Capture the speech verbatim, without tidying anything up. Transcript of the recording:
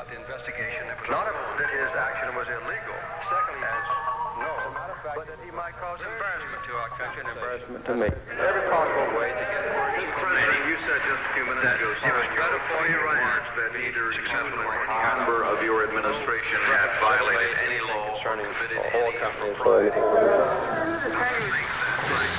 the investigation that was not that his action was illegal. Secondly, as no, but that he might cause embarrassment to our country and embarrassment to me. Every possible way to get more information. You said just a few minutes ago, Stephen, you had for your remarks that either successful or any member of your administration had violated any law concerning or committed all any company improper employees.